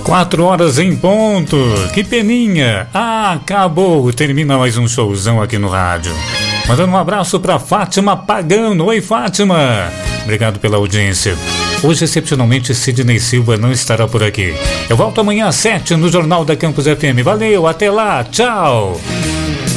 4 horas em ponto. Que peninha. Acabou. Termina mais um showzão aqui no rádio. Mandando um abraço pra Fátima Pagano. Oi, Fátima. Obrigado pela audiência. Hoje, excepcionalmente, Sidney Silva não estará por aqui. Eu volto amanhã às 7 no Jornal da Campus FM. Valeu, até lá. Tchau.